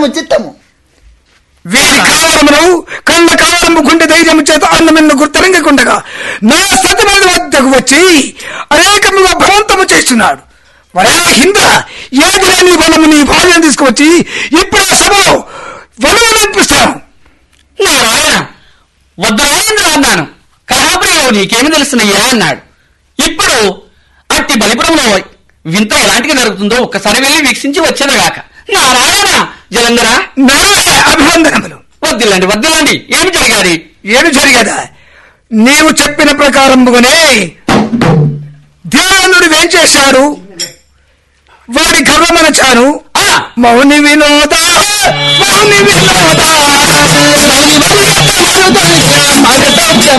చిత్తము. వీరి కావరమును కళ్ళ కావరము గుండె ధైర్యము చేత అన్నమిన్న గుర్తరంగకుండగా నా సతమని వద్దకు వచ్చి అనేకముగా భవంతము చేస్తున్నాడు. వరాహింద్ర, ఏది లేని బలము నీ భార్యను తీసుకువచ్చి ఇప్పుడు ఆ సభలో వలువు నింపిస్తాను. నారాయణ, వద్దరాయంద్ర అన్నాను. కళాప్రియుడు నీకేమి తెలుస్తున్నాయా అన్నాడు. ఇప్పుడు అట్టి బలిపురంలో వింత ఎలాంటిగా జరుగుతుందో ఒక్కసారి వెళ్ళి వీక్షించి వచ్చేదగాక. నారాయణ జలంధర, అభివందనములు. వద్దిల్లండి వద్దిల్లండి. ఏమి జరిగాది? ఏమి జరిగదా? నీవు చెప్పిన ప్రకారముగానే దేవేంద్రుడు ఏం చేశాడు? వాడి గర్వమనచాను. మౌని వినోద మౌని వినోద